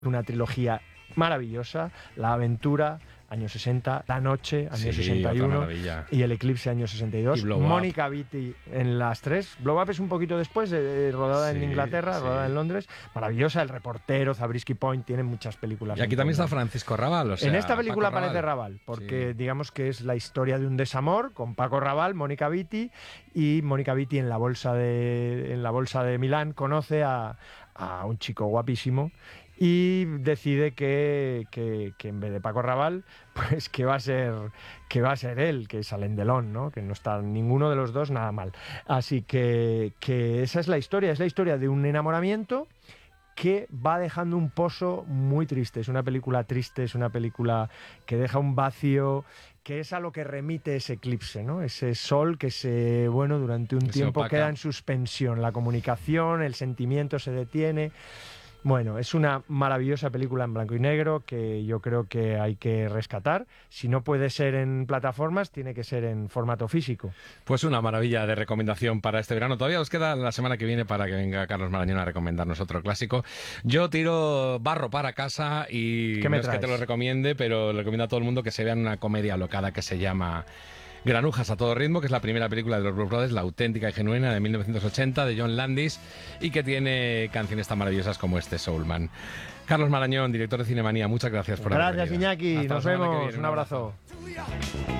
Una trilogía maravillosa, La Aventura, años 60, La Noche, años 61, y El Eclipse, años 62. Mónica Vitti en las tres. Blow Up es un poquito después, rodada en Inglaterra, rodada en Londres. Maravillosa, El Reportero, Zabriskie Point, tienen muchas películas. Y aquí también está Francisco Raval. O sea, en esta película aparece Raval, porque digamos que es la historia de un desamor con Paco Raval, Mónica Vitti, y Mónica Vitti en la bolsa de Milán conoce a un chico guapísimo y decide que en vez de Paco Raval, pues que va a ser él, que es Alain Delon, ¿no? Que no está ninguno de los dos nada mal. Así que esa es la historia de un enamoramiento que va dejando un pozo muy triste. Es una película triste, es una película que deja un vacío, que es a lo que remite ese eclipse, ¿no? Ese sol que durante un tiempo queda en suspensión. La comunicación, el sentimiento se detiene. Bueno, es una maravillosa película en blanco y negro que yo creo que hay que rescatar. Si no puede ser en plataformas, tiene que ser en formato físico. Pues una maravilla de recomendación para este verano. Todavía os queda la semana que viene para que venga Carlos Marañón a recomendarnos otro clásico. Yo tiro barro para casa y no es que te lo recomiende, pero le recomiendo a todo el mundo que se vean una comedia alocada que se llama Granujas a todo ritmo, que es la primera película de los Blues Brothers, la auténtica y genuina de 1980 de John Landis, y que tiene canciones tan maravillosas como este Soulman. Carlos Marañón, director de Cinemanía, muchas gracias por haber venido. Gracias, Iñaki. Nos vemos. Un abrazo.